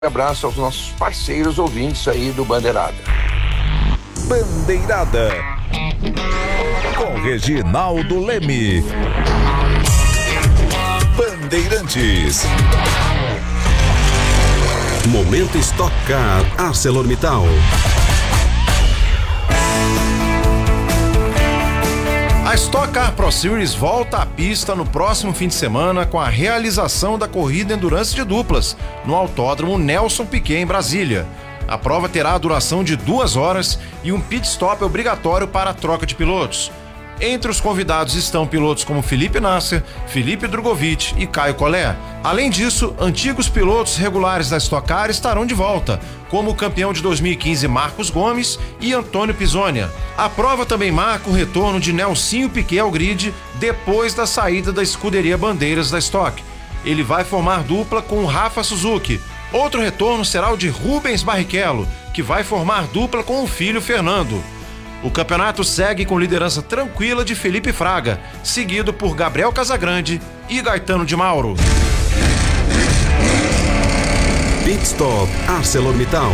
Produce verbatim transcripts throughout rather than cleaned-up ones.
abraço aos nossos parceiros ouvintes aí do Bandeirada. Bandeirada com Reginaldo Leme. Bandeirantes. Momento Stock Car ArcelorMittal. A Stock Car Pro Series volta à pista no próximo fim de semana com a realização da corrida Endurance de duplas no Autódromo Nelson Piquet, em Brasília. A prova terá a duração de duas horas e um pit stop obrigatório para a troca de pilotos. Entre os convidados estão pilotos como Felipe Nasser, Felipe Drugovich e Caio Collet. Além disso, antigos pilotos regulares da Stock Car estarão de volta, como o campeão de dois mil e quinze Marcos Gomes e Antônio Pisonia. A prova também marca o retorno de Nelsinho Piquet ao grid depois da saída da escuderia Bandeiras da Stock. Ele vai formar dupla com o Rafa Suzuki. Outro retorno será o de Rubens Barrichello, que vai formar dupla com o filho Fernando. O campeonato segue com liderança tranquila de Felipe Fraga, seguido por Gabriel Casagrande e Gaetano de Mauro. Pit Stop ArcelorMittal.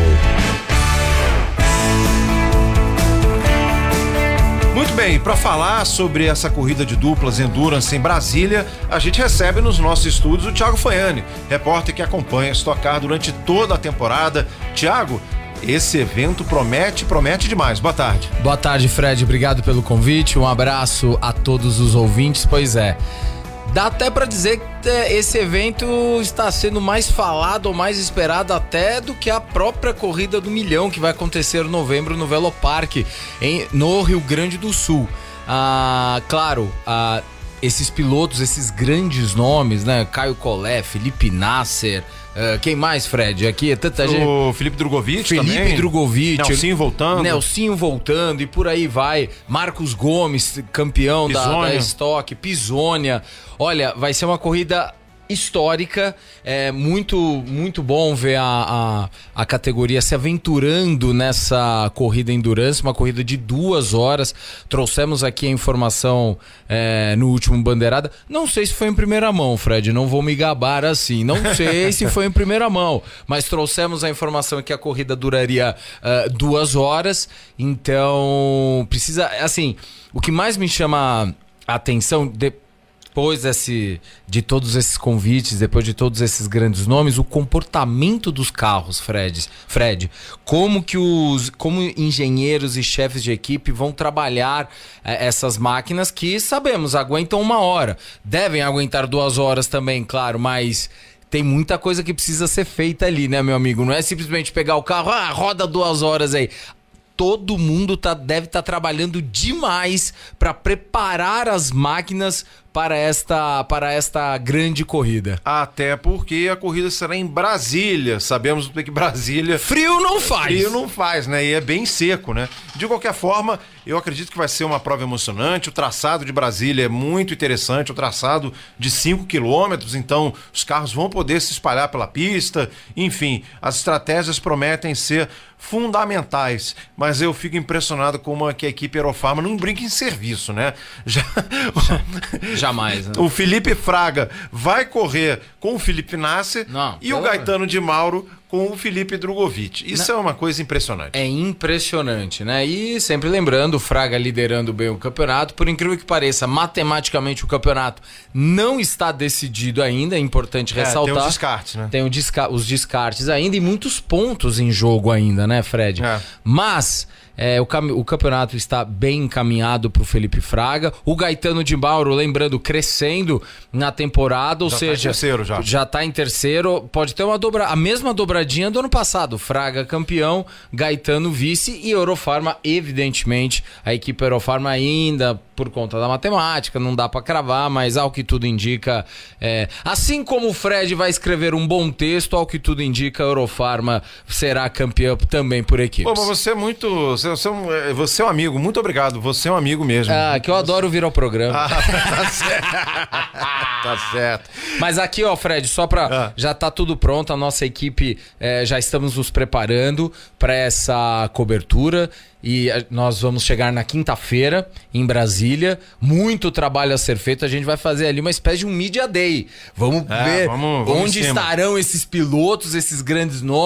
Muito bem, para falar sobre essa corrida de duplas Endurance em Brasília, a gente recebe nos nossos estúdios o Thiago Faiani, repórter que acompanha a Stock Car durante toda a temporada. Thiago, esse evento promete, promete demais. Boa tarde. Boa tarde, Fred. Obrigado pelo convite. Um abraço a todos os ouvintes. Pois é, dá até pra dizer que esse evento está sendo mais falado ou mais esperado até do que a própria Corrida do Milhão, que vai acontecer em novembro no Velopark, em, no Rio Grande do Sul. Ah, claro, ah, esses pilotos, esses grandes nomes, né? Caio Collet, Felipe Nasser, uh, quem mais, Fred? Aqui é tanta o gente. O Felipe Drugovich também. Felipe Drugovich. Nelsinho voltando. Nelsinho voltando e por aí vai. Marcos Gomes, campeão da, da Stock, Pisonia. Olha, vai ser uma corrida histórica, é muito, muito bom ver a, a, a categoria se aventurando nessa corrida Endurance, uma corrida de duas horas. Trouxemos aqui a informação é, no último Bandeirada. Não sei se foi em primeira mão, Fred, não vou me gabar assim. Não sei se foi em primeira mão, mas trouxemos a informação que a corrida duraria uh, duas horas. Então, precisa, assim, o que mais me chama a atenção... De, Depois desse, de todos esses convites, depois de todos esses grandes nomes, o comportamento dos carros, Fred, Fred, como que os, como engenheiros e chefes de equipe vão trabalhar é, essas máquinas que sabemos aguentam uma hora, devem aguentar duas horas também, claro, mas tem muita coisa que precisa ser feita ali, né, meu amigo? Não é simplesmente pegar o carro, ah, roda duas horas aí. Todo mundo tá, deve estar tá trabalhando demais para preparar as máquinas para esta, para esta grande corrida. Até porque a corrida será em Brasília. Sabemos que Brasília... Frio não faz. Frio não faz, né? E é bem seco, né? De qualquer forma, eu acredito que vai ser uma prova emocionante. O traçado de Brasília é muito interessante. O traçado de cinco quilômetros, então os carros vão poder se espalhar pela pista. Enfim, as estratégias prometem ser fundamentais. Mas eu fico impressionado como que a equipe Aerofarma não brinca em serviço, né? Já... Já Jamais, né? O Felipe Fraga vai correr com o Felipe Nasser não, e o Gaetano de Mauro com o Felipe Drugovich. Isso não. É uma coisa impressionante. É impressionante, né? E sempre lembrando, o Fraga liderando bem o campeonato. Por incrível que pareça, matematicamente o campeonato não está decidido ainda. É importante ressaltar. É, tem os descartes, né? Tem o desca- os descartes ainda e muitos pontos em jogo ainda, né, Fred? É. Mas... É, o, cam- o campeonato está bem encaminhado para o Felipe Fraga. O Gaetano de Mauro, lembrando, crescendo na temporada, ou já seja, tá em terceiro já. já está em terceiro. Pode ter uma dobra, a mesma dobradinha do ano passado. Fraga campeão, Gaetano vice e Eurofarma, evidentemente, a equipe Eurofarma ainda por conta da matemática, não dá para cravar, mas ao que tudo indica, é, assim como o Fred vai escrever um bom texto, ao que tudo indica, a Eurofarma será campeã também por equipes. Pô, mas você é muito... Você é, um, você é um amigo, muito obrigado. Você é um amigo mesmo. Ah, que eu adoro vir ao programa. Ah, tá certo. Tá certo. Mas aqui, ó, Fred, só pra... Ah. Já tá tudo pronto, a nossa equipe é, já estamos nos preparando para essa cobertura e a, nós vamos chegar na quinta-feira em Brasília. Muito trabalho a ser feito, a gente vai fazer ali uma espécie de um Media Day. Vamos É, ver vamos- vamos onde em cima. estarão esses pilotos, esses grandes nomes.